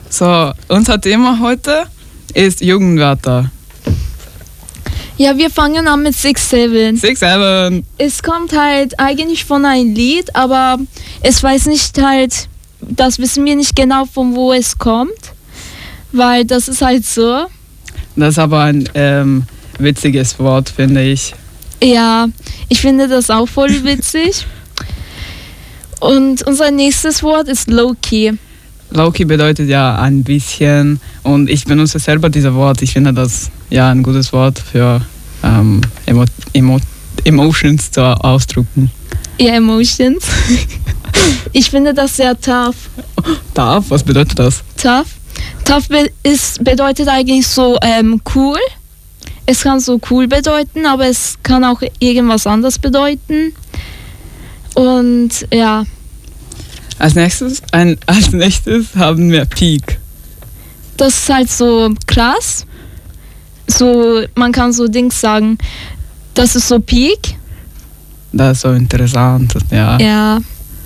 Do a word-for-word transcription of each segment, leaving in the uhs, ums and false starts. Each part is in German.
So, unser Thema heute ist Jugendwörter. Ja, wir fangen an mit Six Seven. Six Seven. Es kommt halt eigentlich von einem Lied, aber es weiß nicht halt, das wissen wir nicht genau, von wo es kommt, weil das ist halt so. Das ist aber ein ähm, witziges Wort, finde ich. Ja, ich finde das auch voll witzig. Und unser nächstes Wort ist Low-Key. Low-Key bedeutet ja ein bisschen und ich benutze selber dieses Wort. Ich finde das ja ein gutes Wort für ähm, Emo Emo Emotions zu ausdrücken. Ja, Emotions. Ich finde das sehr tough. Tough? Was bedeutet das? Tough? Tough be ist, bedeutet eigentlich so ähm, cool. Es kann so cool bedeuten, aber es kann auch irgendwas anderes bedeuten. Und ja. Als nächstes, ein, als nächstes haben wir Peak. Das ist halt so krass. So, man kann so Dings sagen, das ist so Peak. Das ist so interessant, ja. Ja.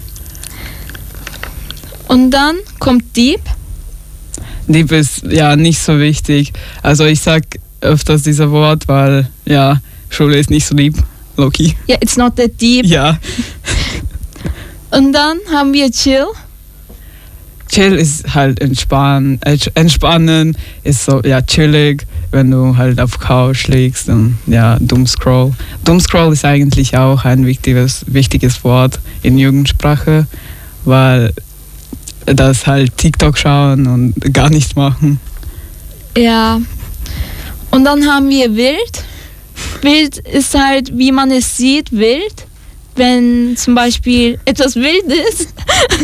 Und dann kommt Deep. Deep ist ja nicht so wichtig. Also ich sag öfters dieses Wort, weil ja, Schule ist nicht so lieb, Loki. Ja, it's not that deep. Ja. Und dann haben wir Chill. Chill ist halt entspannen, entspannen ist so, ja, chillig, wenn du halt auf Couch liegst und ja, Doomscroll. Doomscroll ist eigentlich auch ein wichtiges, wichtiges Wort in Jugendsprache, weil das halt TikTok schauen und gar nichts machen. Ja. Und dann haben wir Wild. Wild ist halt, wie man es sieht, wild. Wenn zum Beispiel etwas wild ist.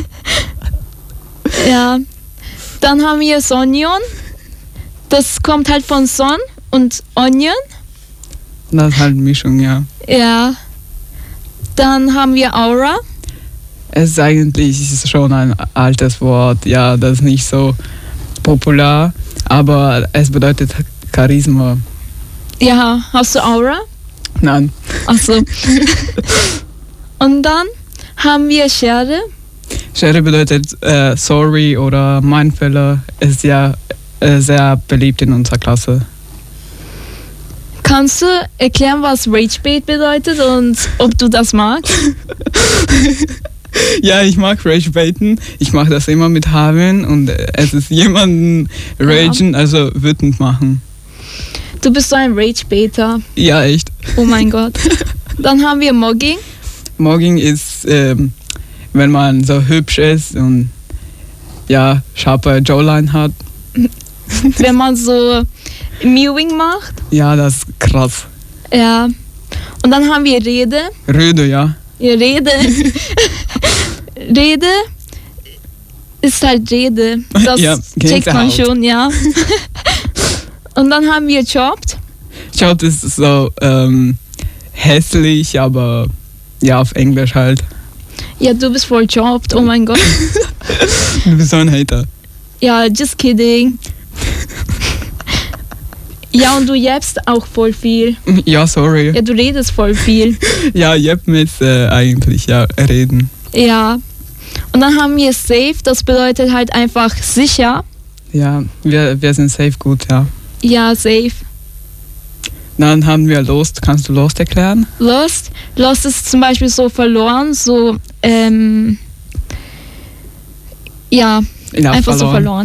Ja. Dann haben wir Sonion. Das kommt halt von Son und Onion. Das ist halt eine Mischung, ja. Ja. Dann haben wir Aura. Es ist eigentlich schon ein altes Wort, ja, das ist nicht so populär, aber es bedeutet Charisma. Ja, hast du Aura? Nein. Ach so. Und dann haben wir Schere. Schere bedeutet äh, sorry oder mein Fehler, ist ja äh, sehr beliebt in unserer Klasse. Kannst du erklären, was Ragebait bedeutet und ob du das magst? Ja, ich mag Ragebaiten. Ich mache das immer mit Harvin und es ist jemanden ragen, ja. Also wütend machen. Du bist so ein Ragebaiter. Ja, echt. Oh mein Gott. Dann haben wir Mogging. Mogging ist, ähm, wenn man so hübsch ist und ja, scharfe Jawline hat. Wenn man so Mewing macht. Ja, das ist krass. Ja. Und dann haben wir Rede. Rede, ja. Ja, Rede. Rede ist halt Rede. Das ja, checkt man schon, ja. Und dann haben wir Chopped. Chopped ist so ähm, hässlich, aber ja, auf Englisch halt. Ja, du bist voll chopped, oh mein Gott. Du bist so ein Hater. Ja, just kidding. Ja, und du jappst auch voll viel. Ja, sorry. Ja, du redest voll viel. Ja, jappen ist äh, eigentlich, ja, reden. Ja. Und dann haben wir safe, das bedeutet halt einfach sicher. Ja, wir, wir sind safe gut, ja. Ja, safe. Dann haben wir Lost. Kannst du Lost erklären? Lost? Lost ist zum Beispiel so verloren, so, ähm, ja, Ja, einfach verloren. so verloren.